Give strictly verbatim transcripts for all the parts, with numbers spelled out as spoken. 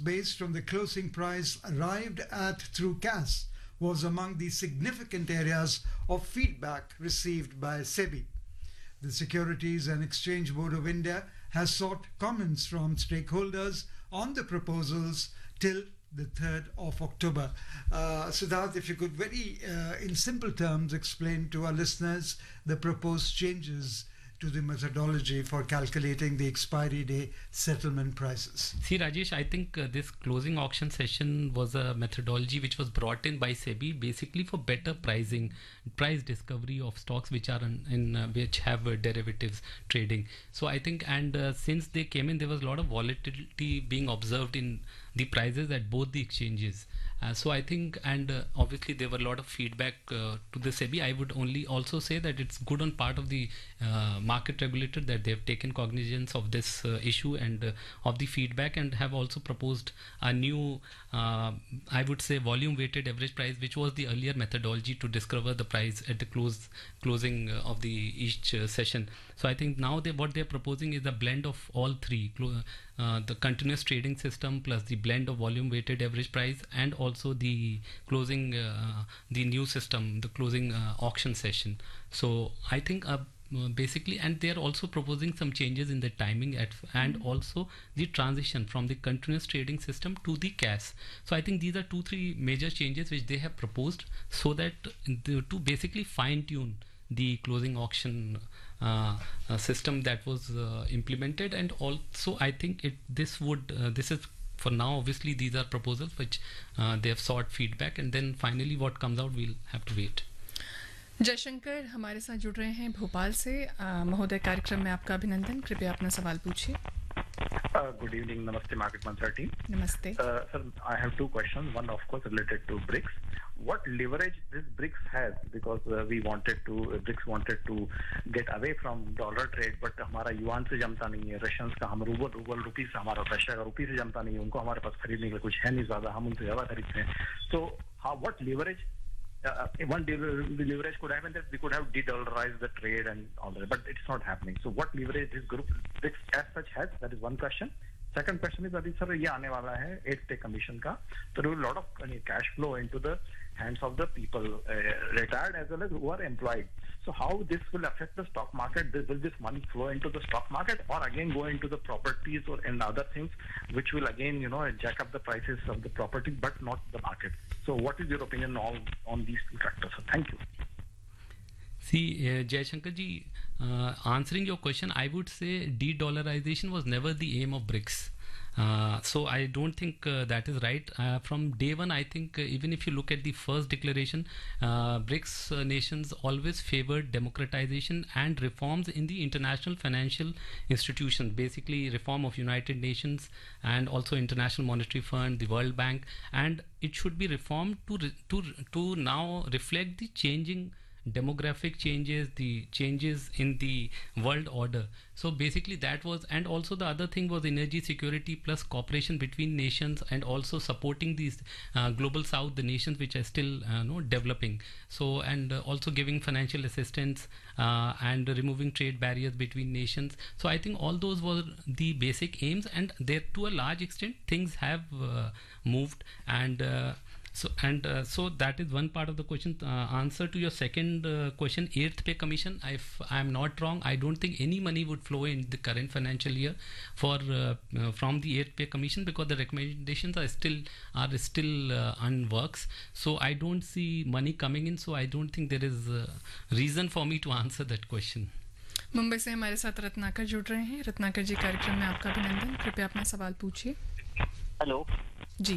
based on the closing price arrived at through C A S was among the significant areas of feedback received by SEBI. The Securities and Exchange Board of India has sought comments from stakeholders on the proposals till the third of October. Uh, Siddharth, if you could very, uh, in simple terms, explain to our listeners the proposed changes to the methodology for calculating the expiry day settlement prices. See, Rajesh, I think uh, this closing auction session was a methodology which was brought in by SEBI basically for better pricing, price discovery of stocks which are in, in uh, which have uh, derivatives trading. So I think, and uh, since they came in, there was a lot of volatility being observed in the prices at both the exchanges. Uh, so I think, and uh, obviously there were a lot of feedback uh, to the SEBI. I would only also say that it's good on part of the uh, market regulator that they have taken cognizance of this uh, issue and uh, of the feedback, and have also proposed a new, uh, I would say, volume weighted average price, which was the earlier methodology to discover the price at the close closing uh, of the each uh, session. So I think now they what they're proposing is a blend of all three. Uh, the continuous trading system plus the blend of volume weighted average price, and also the closing uh, the new system, the closing uh, auction session. So I think uh, basically, and they are also proposing some changes in the timing at, and mm-hmm. also the transition from the continuous trading system to the C A S. So I think these are two three major changes which they have proposed, so that the, to basically fine tune the closing auction uh, uh, system that was uh, implemented. And also I think it this would uh, this is for now, obviously these are proposals which uh, they have sought feedback, and then finally what comes out we'll have to wait. Jaishankar हमारे साथ जुड़ रहे हैं भोपाल से। महोदय, कार्यक्रम में आपका अभिनंदन। कृपया अपना सवाल पूछिए। Good evening, Namaste Market Mantra team. Namaste. Uh, sir, I have two questions. One, of course, related to BRICS. What leverage this BRICS has? Because uh, we wanted to, uh, BRICS wanted to get away from dollar trade, but हमारा yuan से जमता नहीं है, Russians का हम rouble rouble रुपी से, हमारा Russia का रुपी से जमता नहीं है, उनको हमारे पास खरीदने के लिए कुछ है नहीं ज़्यादा, हम उनसे ज़्यादा खरीदते हैं. So, how what leverage? Uh, one leverage could happen that we could have de-dollarized the trade and all that, but it's not happening. So what leverage this group BRICS as such has? That is one question. Second question is, अभी sir ये आने वाला है eighth pay commission का, so there will be a lot of uh, cash flow into the hands of the people, uh, retired as well as who are employed. So how this will affect the stock market? Will this money flow into the stock market, or again go into the properties or and other things, which will again, you know, jack up the prices of the property, but not the market? So what is your opinion on on these two factors? So thank you. See, uh, Jayashankar ji, uh, answering your question, I would say de-dollarization was never the aim of BRICS. Uh, so I don't think uh, that is right. Uh, from day one, I think uh, even if you look at the first declaration, uh, BRICS uh, nations always favored democratization and reforms in the international financial institutions, basically reform of United Nations and also International Monetary Fund, the World Bank, and it should be reformed to re- to to now reflect the changing demographic changes, the changes in the world order. So basically that was, and also the other thing was energy security plus cooperation between nations, and also supporting these uh, global south, the nations which are still uh, no, developing. So, and uh, also giving financial assistance uh, and removing trade barriers between nations. So I think all those were the basic aims, and there to a large extent things have uh, moved. And uh, So and uh, so that is one part of the question. Uh, answer to your second uh, question, eighth pay commission. If I am not wrong, I don't think any money would flow in the current financial year for uh, uh, from the eighth pay commission, because the recommendations are still are still uh, on works. So I don't see money coming in. So I don't think there is a reason for me to answer that question. Mumbai से हमारे साथ रत्नाकर जुड़ रहे हैं। रत्नाकर जी, कार्यक्रम में आपका अभिनंदन। कृपया अपना सवाल पूछिए। Hello ji.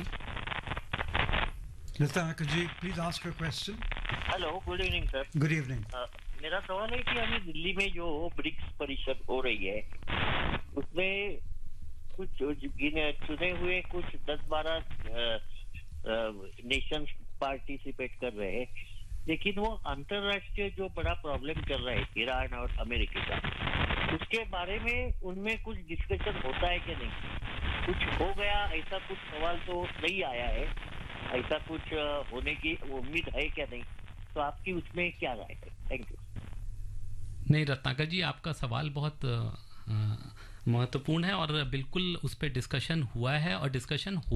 Rत्नाकर ji, please ask your question. Hello, good evening sir. Good evening. मेरा सवाल है कि अभी दिल्ली में जो ब्रिक्स परिषद हो रही है, उसमें कुछ चुने हुए कुछ दस बारह नेशंस पार्टिसिपेट कर रहे हैं, लेकिन वो अंतरराष्ट्रीय जो बड़ा प्रॉब्लम चल रहा है ईरान और अमेरिका का, उसके बारे में उनमें कुछ डिस्कशन होता है कि नहीं? कुछ हो गया ऐसा कुछ सवाल तो नहीं आया है, ऐसा कुछ होने की उम्मीद है क्या नहीं? तो आपकी उसमें क्या राय है? Thank you. नहीं रत्नाकर जी, आपका सवाल बहुत महत्वपूर्ण है और बिल्कुल उस पर डिस्कशन हुआ है और डिस्कशन